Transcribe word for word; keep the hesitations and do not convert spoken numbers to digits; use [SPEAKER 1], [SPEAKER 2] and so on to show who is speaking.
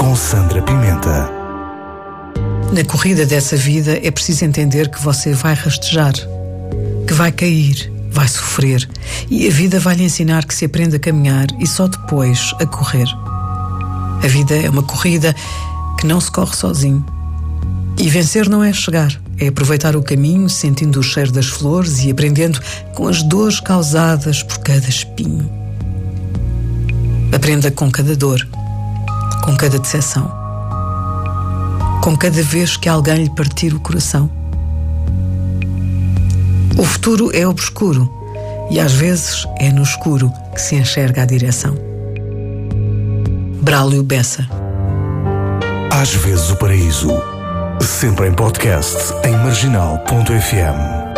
[SPEAKER 1] com Sandra Pimenta.
[SPEAKER 2] Na corrida dessa vida é preciso entender que você vai rastejar, que vai cair, vai sofrer, e a vida vai lhe ensinar que se aprende a caminhar e só depois a correr. A vida é uma corrida que não se corre sozinho. E vencer não é chegar, é aproveitar o caminho sentindo o cheiro das flores e aprendendo com as dores causadas por cada espinho. Aprenda com cada dor, com cada decepção, com cada vez que alguém lhe partir o coração. O futuro é obscuro e às vezes é no escuro que se enxerga a direção. Braulio Bessa.
[SPEAKER 1] Às vezes o paraíso, sempre em podcast em marginal ponto f m.